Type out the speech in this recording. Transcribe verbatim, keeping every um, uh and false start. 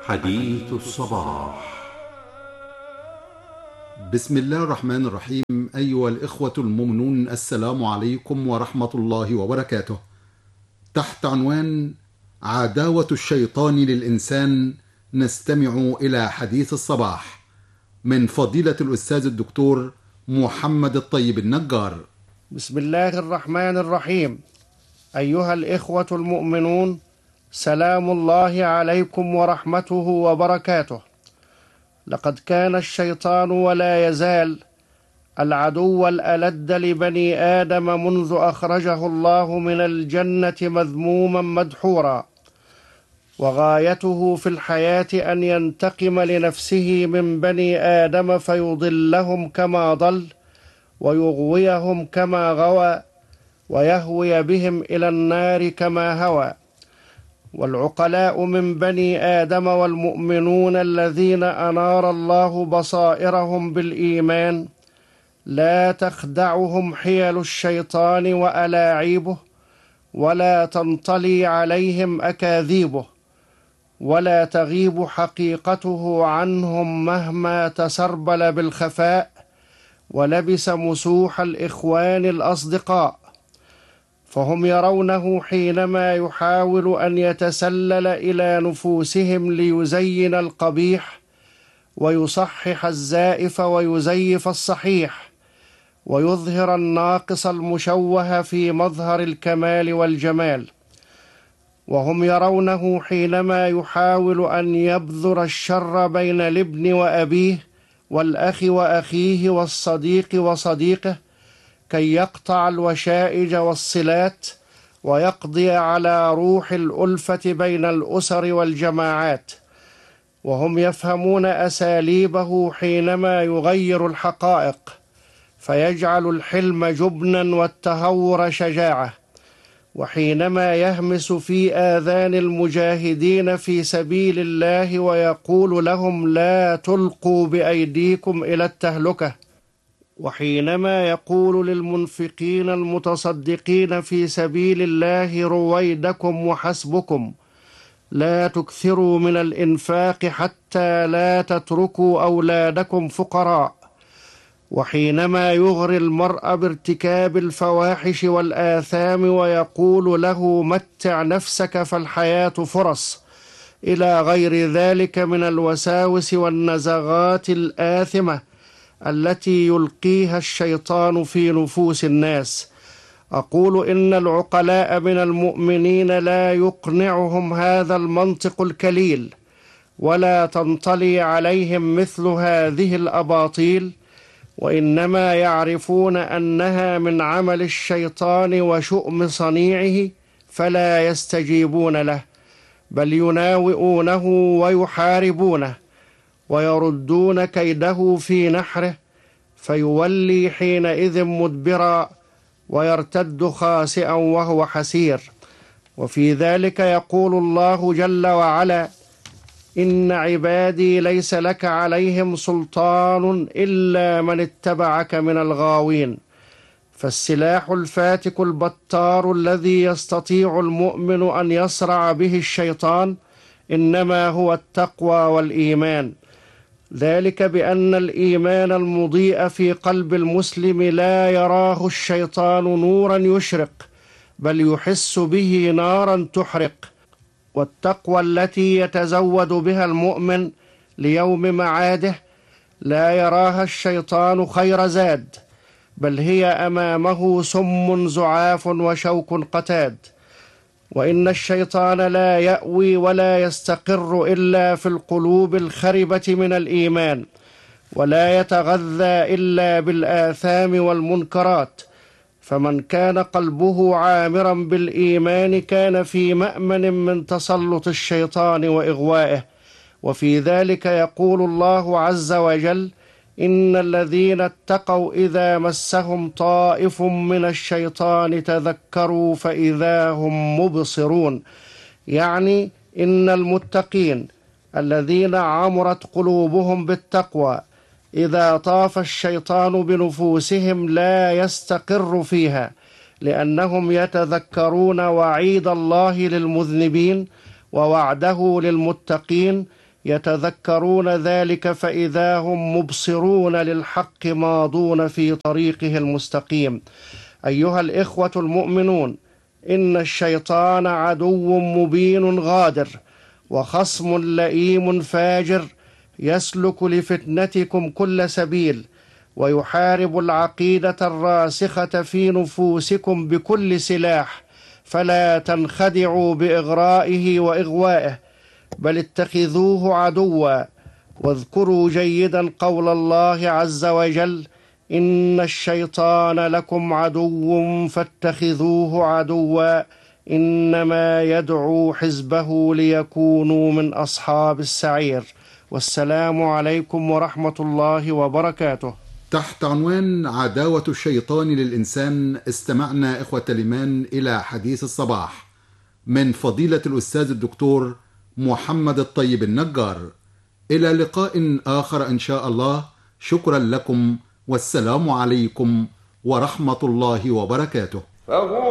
حديث الصباح. بسم الله الرحمن الرحيم. أيها الإخوة المؤمنون، السلام عليكم ورحمة الله وبركاته. تحت عنوان عداوة الشيطان للإنسان نستمع إلى حديث الصباح من فضيلة الأستاذ الدكتور محمد الطيب النجار. بسم الله الرحمن الرحيم. أيها الإخوة المؤمنون، سلام الله عليكم ورحمته وبركاته. لقد كان الشيطان ولا يزال العدو الألد لبني آدم منذ أخرجه الله من الجنة مذموما مدحورا، وغايته في الحياة أن ينتقم لنفسه من بني آدم فيضلهم كما ضل ويغويهم كما غوى ويهوي بهم إلى النار كما هوى. والعقلاء من بني آدم والمؤمنون الذين أنار الله بصائرهم بالإيمان لا تخدعهم حيل الشيطان وألاعيبه، ولا تنطلي عليهم أكاذيبه، ولا تغيب حقيقته عنهم مهما تسربل بالخفاء ولبس مسوح الإخوان الأصدقاء. فهم يرونه حينما يحاول أن يتسلل إلى نفوسهم ليزين القبيح ويصحح الزائف ويزيف الصحيح ويظهر الناقص المشوه في مظهر الكمال والجمال. وهم يرونه حينما يحاول أن يبذر الشر بين الابن وأبيه والأخ وأخيه والصديق وصديقه كي يقطع الوشائج والصلات ويقضي على روح الألفة بين الأسر والجماعات. وهم يفهمون أساليبه حينما يغير الحقائق فيجعل الحلم جبنا والتهور شجاعة، وحينما يهمس في آذان المجاهدين في سبيل الله ويقول لهم لا تلقوا بأيديكم إلى التهلكة، وحينما يقول للمنفقين المتصدقين في سبيل الله رويدكم وحسبكم لا تكثروا من الإنفاق حتى لا تتركوا أولادكم فقراء، وحينما يغري المرء بارتكاب الفواحش والآثام ويقول له متع نفسك فالحياة فرص، إلى غير ذلك من الوساوس والنزغات الآثمة التي يلقيها الشيطان في نفوس الناس. أقول إن العقلاء من المؤمنين لا يقنعهم هذا المنطق الكليل، ولا تنطلي عليهم مثل هذه الأباطيل، وإنما يعرفون أنها من عمل الشيطان وشؤم صنيعه فلا يستجيبون له، بل يناوئونه ويحاربونه ويردون كيده في نحره، فيولي حينئذ مدبرا ويرتد خاسئا وهو حسير. وفي ذلك يقول الله جل وعلا: إن عبادي ليس لك عليهم سلطان إلا من اتبعك من الغاوين. فالسلاح الفاتك البتار الذي يستطيع المؤمن أن يصرع به الشيطان إنما هو التقوى والإيمان، ذلك بأن الإيمان المضيء في قلب المسلم لا يراه الشيطان نورا يشرق، بل يحس به نارا تحرق. والتقوى التي يتزود بها المؤمن ليوم معاده لا يراها الشيطان خير زاد، بل هي أمامه سم زعاف وشوك قتاد. وإن الشيطان لا يأوي ولا يستقر إلا في القلوب الخربة من الإيمان، ولا يتغذى إلا بالآثام والمنكرات. فمن كان قلبه عامرا بالإيمان كان في مأمن من تسلط الشيطان وإغوائه. وفي ذلك يقول الله عز وجل: إن الذين اتقوا إذا مسهم طائف من الشيطان تذكروا فإذا هم مبصرون. يعني إن المتقين الذين عمرت قلوبهم بالتقوى إذا طاف الشيطان بنفوسهم لا يستقر فيها، لأنهم يتذكرون وعيد الله للمذنبين ووعده للمتقين يتذكرون ذلك فإذا هم مبصرون للحق ماضون في طريقه المستقيم. أيها الإخوة المؤمنون، إن الشيطان عدو مبين غادر وخصم لئيم فاجر، يسلك لفتنتكم كل سبيل، ويحارب العقيدة الراسخة في نفوسكم بكل سلاح، فلا تنخدعوا بإغرائه وإغوائه، بل اتخذوه عدوا. واذكروا جيدا قول الله عز وجل: إن الشيطان لكم عدو فاتخذوه عدوا إنما يدعو حزبه ليكونوا من أصحاب السعير. والسلام عليكم ورحمة الله وبركاته. تحت عنوان عداوة الشيطان للإنسان استمعنا إخوة الإيمان إلى حديث الصباح من فضيلة الأستاذ الدكتور محمد الطيب النجار. إلى لقاء آخر إن شاء الله. شكرا لكم والسلام عليكم ورحمة الله وبركاته.